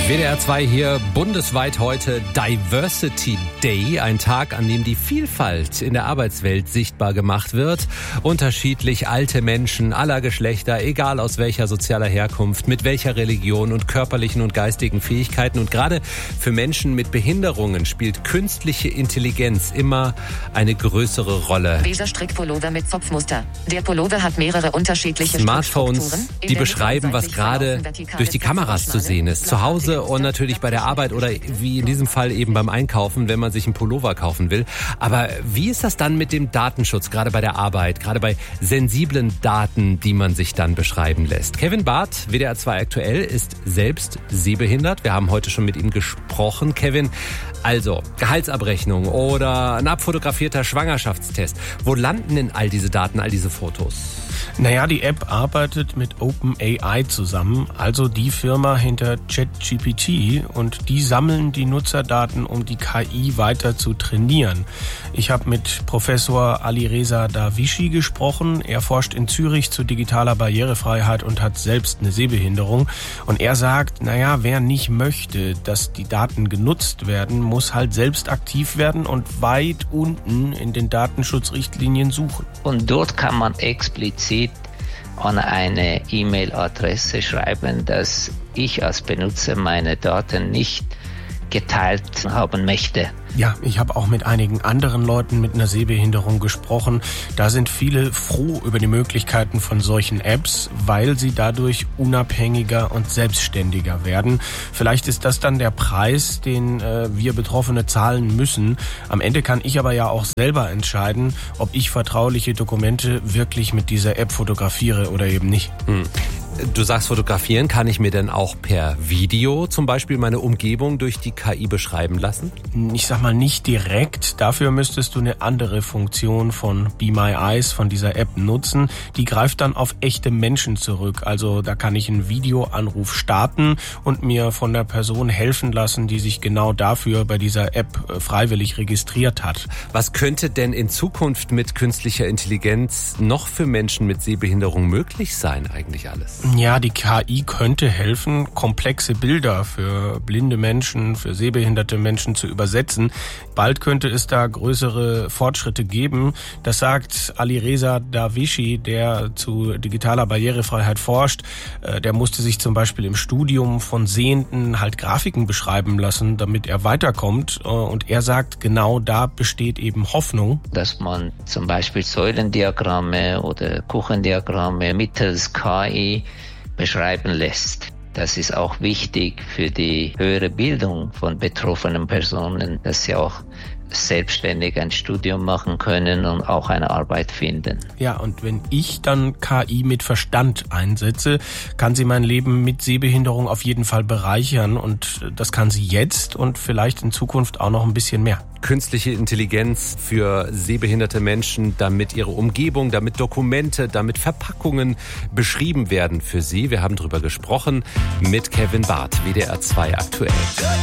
WDR 2 hier, bundesweit heute Diversity Day, ein Tag, an dem die Vielfalt in der Arbeitswelt sichtbar gemacht wird. Unterschiedlich alte Menschen aller Geschlechter, egal aus welcher sozialer Herkunft, mit welcher Religion und körperlichen und geistigen Fähigkeiten. Und gerade für Menschen mit Behinderungen spielt künstliche Intelligenz immer eine größere Rolle. Beiger Strickpullover mit Zopfmuster. Der Pullover hat mehrere unterschiedliche Smartphones, die beschreiben, was gerade durch die Kameras zu sehen ist. Zu Hause und natürlich bei der Arbeit oder wie in diesem Fall eben beim Einkaufen, wenn man sich einen Pullover kaufen will. Aber wie ist das dann mit dem Datenschutz, gerade bei der Arbeit, gerade bei sensiblen Daten, die man sich dann beschreiben lässt? Kevin Barth, WDR 2 aktuell, ist selbst sehbehindert. Wir haben heute schon mit ihm gesprochen. Kevin, also Gehaltsabrechnung oder ein abfotografierter Schwangerschaftstest. Wo landen denn all diese Daten, all diese Fotos? Naja, die App arbeitet mit OpenAI zusammen, also die Firma hinter ChatGPT, und die sammeln die Nutzerdaten, um die KI weiter zu trainieren. Ich habe mit Professor Alireza Davichi gesprochen. Er forscht in Zürich zu digitaler Barrierefreiheit und hat selbst eine Sehbehinderung. Und er sagt, naja, wer nicht möchte, dass die Daten genutzt werden, muss halt selbst aktiv werden und weit unten in den Datenschutzrichtlinien suchen. Und dort kann man explizit an eine E-Mail-Adresse schreiben, dass ich als Benutzer meine Daten nicht geteilt haben möchte. Ja, ich habe auch mit einigen anderen Leuten mit einer Sehbehinderung gesprochen. Da sind viele froh über die Möglichkeiten von solchen Apps, weil sie dadurch unabhängiger und selbstständiger werden. Vielleicht ist das dann der Preis, den wir Betroffene zahlen müssen. Am Ende kann ich aber ja auch selber entscheiden, ob ich vertrauliche Dokumente wirklich mit dieser App fotografiere oder eben nicht. Du sagst, fotografieren, kann ich mir denn auch per Video zum Beispiel meine Umgebung durch die KI beschreiben lassen? Ich sag mal nicht direkt. Dafür müsstest du eine andere Funktion von Be My Eyes, von dieser App, nutzen. Die greift dann auf echte Menschen zurück. Also da kann ich einen Videoanruf starten und mir von der Person helfen lassen, die sich genau dafür bei dieser App freiwillig registriert hat. Was könnte denn in Zukunft mit künstlicher Intelligenz noch für Menschen mit Sehbehinderung möglich sein eigentlich alles? Ja, die KI könnte helfen, komplexe Bilder für blinde Menschen, für sehbehinderte Menschen zu übersetzen. Bald könnte es da größere Fortschritte geben. Das sagt Alireza Davichi, der zu digitaler Barrierefreiheit forscht. Der musste sich zum Beispiel im Studium von Sehenden halt Grafiken beschreiben lassen, damit er weiterkommt. Und er sagt, genau da besteht eben Hoffnung. Dass man zum Beispiel Säulendiagramme oder Kuchendiagramme mittels KI beschreiben lässt. Das ist auch wichtig für die höhere Bildung von betroffenen Personen, dass sie auch selbstständig ein Studium machen können und auch eine Arbeit finden. Ja, und wenn ich dann KI mit Verstand einsetze, kann sie mein Leben mit Sehbehinderung auf jeden Fall bereichern, und das kann sie jetzt und vielleicht in Zukunft auch noch ein bisschen mehr. Künstliche Intelligenz für sehbehinderte Menschen, damit ihre Umgebung, damit Dokumente, damit Verpackungen beschrieben werden für sie. Wir haben darüber gesprochen mit Kevin Barth, WDR 2 aktuell.